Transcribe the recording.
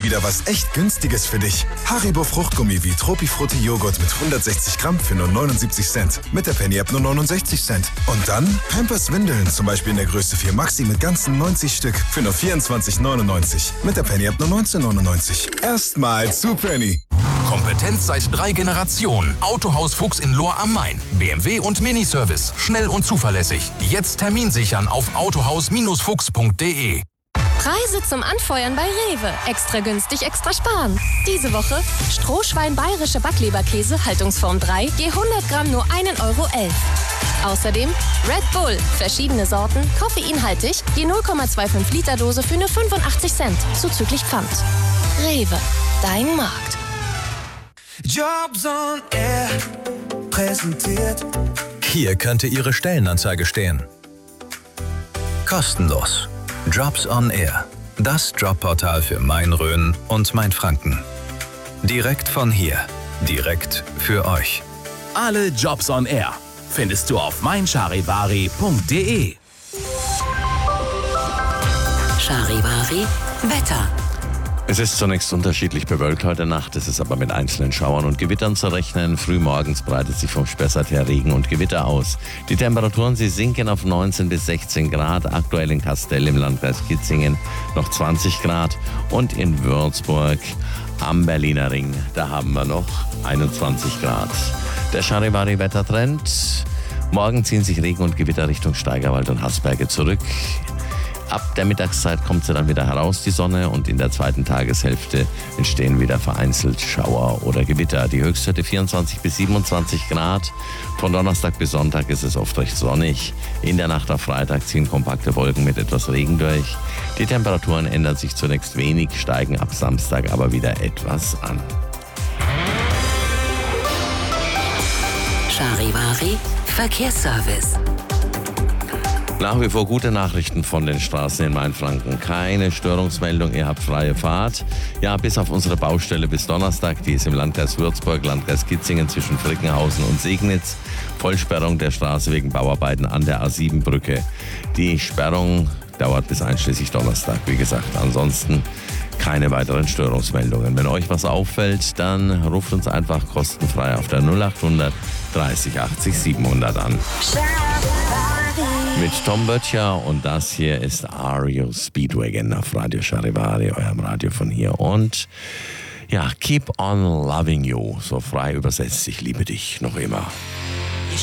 wieder was echt Günstiges für dich. Haribo Fruchtgummi wie Tropifrutti Joghurt mit 160 Gramm für nur 79 Cent. Mit der Penny-App nur 69 Cent. Und dann Pampers Windeln, zum Beispiel in der Größe 4 Maxi mit ganzen 90 Stück für nur 24,99. Mit der Penny-App nur 19,99. Erstmal zu Penny. Kompetenz seit 3 Generationen. Autohaus Fuchs in Lohr am Main. BMW und Miniservice. Schnell und zuverlässig. Jetzt Termin sichern auf autohaus-fuchs.de. Preise zum Anfeuern bei Rewe. Extra günstig, extra sparen. Diese Woche Strohschwein bayerische Backleberkäse, Haltungsform 3, je 100 Gramm nur 1,11 Euro. Außerdem Red Bull, verschiedene Sorten, koffeinhaltig, je 0,25 Liter Dose für nur 85 Cent, zuzüglich Pfand. Rewe, dein Markt. Jobs on Air präsentiert. Hier könnte Ihre Stellenanzeige stehen. Kostenlos. Jobs on Air. Das Jobportal für Main-Rhön und Mainfranken. Direkt von hier. Direkt für euch. Alle Jobs on Air findest du auf meincharivari.de. Charivari Wetter. Es ist zunächst unterschiedlich bewölkt heute Nacht, es ist aber mit einzelnen Schauern und Gewittern zu rechnen. Frühmorgens breitet sich vom Spessart her Regen und Gewitter aus. Die Temperaturen, sie sinken auf 19 bis 16 Grad, aktuell in Kastell im Landkreis Kitzingen noch 20 Grad und in Würzburg am Berliner Ring, da haben wir noch 21 Grad. Der Charivari-Wettertrend: Morgen ziehen sich Regen und Gewitter Richtung Steigerwald und Haßberge zurück. Ab der Mittagszeit kommt sie dann wieder heraus, die Sonne, und in der zweiten Tageshälfte entstehen wieder vereinzelt Schauer oder Gewitter. Die Höchstwerte 24 bis 27 Grad. Von Donnerstag bis Sonntag ist es oft recht sonnig. In der Nacht auf Freitag ziehen kompakte Wolken mit etwas Regen durch. Die Temperaturen ändern sich zunächst wenig, steigen ab Samstag aber wieder etwas an. Charivari Verkehrsservice. Nach wie vor gute Nachrichten von den Straßen in Mainfranken. Keine Störungsmeldung, ihr habt freie Fahrt. Ja, bis auf unsere Baustelle bis Donnerstag, die ist im Landkreis Würzburg, Landkreis Kitzingen zwischen Frickenhausen und Segnitz. Vollsperrung der Straße wegen Bauarbeiten an der A7-Brücke. Die Sperrung dauert bis einschließlich Donnerstag, wie gesagt. Ansonsten keine weiteren Störungsmeldungen. Wenn euch was auffällt, dann ruft uns einfach kostenfrei auf der 0800 30 80 700 an. Mit Tom Böttcher, und das hier ist REO Speedwagon auf Radio Charivari, eurem Radio von hier. Und ja, Keep on Loving You, so frei übersetzt, ich liebe dich noch immer.